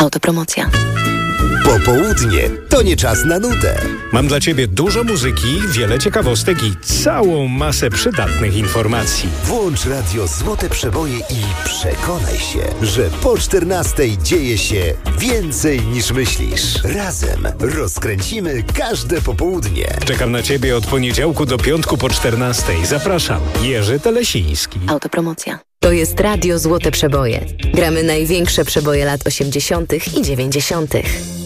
Autopromocja. Popołudnie to nie czas na nudę. Mam dla Ciebie dużo muzyki, wiele ciekawostek i całą masę przydatnych informacji. Włącz radio Złote Przeboje i przekonaj się, że po 14 dzieje się więcej niż myślisz. Razem rozkręcimy każde popołudnie. Czekam na Ciebie od poniedziałku do piątku po 14. Zapraszam, Jerzy Telesiński. Autopromocja. To jest Radio Złote Przeboje. Gramy największe przeboje lat 80. i 90.